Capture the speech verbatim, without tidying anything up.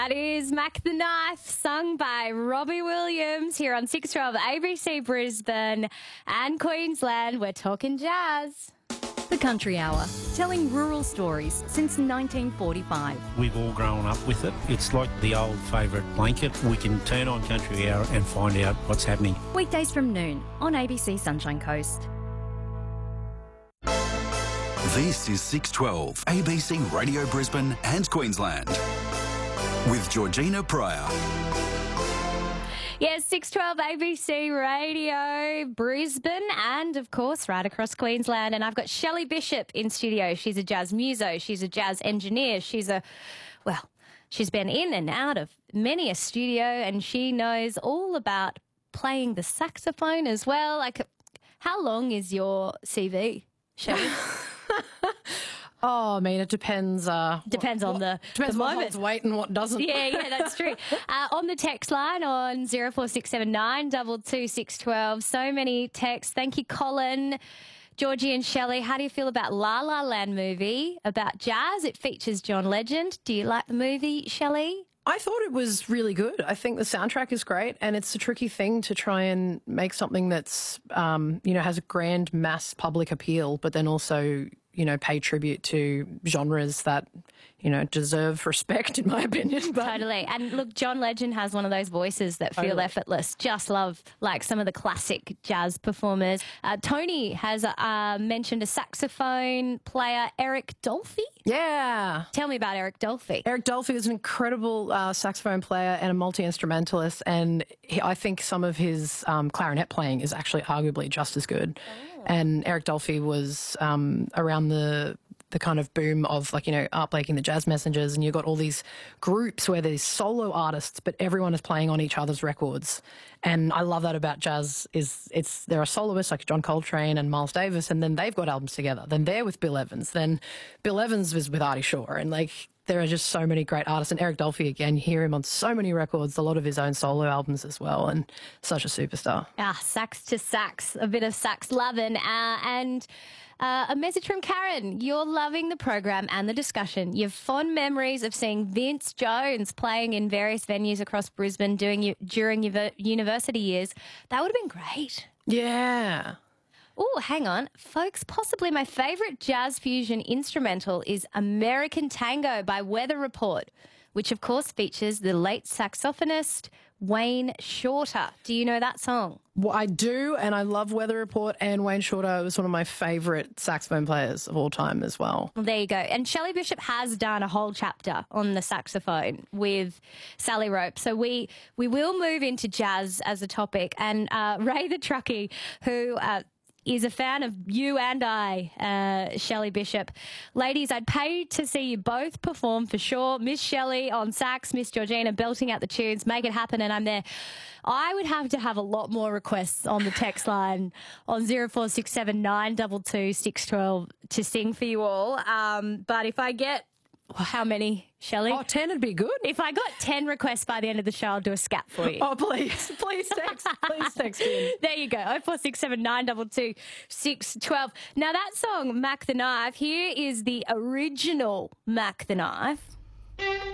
That is Mac the Knife, sung by Robbie Williams here on six twelve A B C Brisbane and Queensland. We're talking jazz. The Country Hour, telling rural stories since nineteen forty-five. We've all grown up with it. It's like the old favourite blanket. We can turn on Country Hour and find out what's happening. Weekdays from noon on A B C Sunshine Coast. This is six twelve A B C Radio Brisbane and Queensland with Georgina Pryor. Yes, six twelve A B C Radio Brisbane and, of course, right across Queensland. And I've got Shelley Bishop in studio. She's a jazz muso. She's a jazz engineer. She's a, well, she's been in and out of many a studio, and she knows all about playing the saxophone as well. Like, how long is your C V, Shelley? Oh, I mean, it depends. Uh, depends what, on the, depends the what moment. holds weight and what doesn't. Yeah, yeah, that's true. uh, on the text line on zero four six seven nine two two six one two. So many texts. Thank you, Colin, Georgie and Shelley. How do you feel about La La Land movie about jazz? It features John Legend. Do you like the movie, Shelley? I thought it was really good. I think the soundtrack is great, and it's a tricky thing to try and make something that's, um, you know, has a grand mass public appeal, but then also, you know, pay tribute to genres that, you know, deserve respect, in my opinion. But Totally. And look, John Legend has one of those voices that feel Totally. effortless. Just love, like, some of the classic jazz performers. Uh, Tony has uh, mentioned a saxophone player, Eric Dolphy. yeah. Tell me about Eric Dolphy. Eric Dolphy is an incredible uh, saxophone player and a multi-instrumentalist, and he, I think some of his um, clarinet playing is actually arguably just as good. Oh. And Eric Dolphy was um, around the the kind of boom of, like, you know, Art Blakey and the Jazz Messengers, and you've got all these groups where there's solo artists, but everyone is playing on each other's records. And I love that about jazz, is it's there are soloists like John Coltrane and Miles Davis, and then they've got albums together. Then they're with Bill Evans. Then Bill Evans was with Artie Shaw, and, like, there are just so many great artists. And Eric Dolphy, again, you hear him on so many records, a lot of his own solo albums as well, and such a superstar. Ah, sax to sax, a bit of sax loving. Uh, and uh, a message from Karen. You're loving the program and the discussion. You've fond memories of seeing Vince Jones playing in various venues across Brisbane doing you, during your university years. That would have been great. Yeah. Oh, hang on. Folks, possibly my favourite jazz fusion instrumental is American Tango by Weather Report, which of course features the late saxophonist Wayne Shorter. Do you know that song? Well, I do, and I love Weather Report, and Wayne Shorter was one of my favourite saxophone players of all time as well. Well, there you go. And Shelley Bishop has done a whole chapter on the saxophone with Sally Rope. So we we will move into jazz as a topic. And uh, Ray the Truckie, who... Uh, is a fan of you and I, uh, Shelley Bishop. Ladies, I'd pay to see you both perform for sure. Miss Shelley on sax, Miss Georgina belting out the tunes. Make it happen, and I'm there. I would have to have a lot more requests on the text line on zero four six seven nine two two six one two to sing for you all. Um, but if I get... How many, Shelley? Oh, ten would be good. If I got ten requests by the end of the show, I'll do a scat for you. Oh, please. Please text. Please text in. There you go. oh four six seven nine two two six one two. Now, that song, Mac the Knife, here is the original Mac the Knife.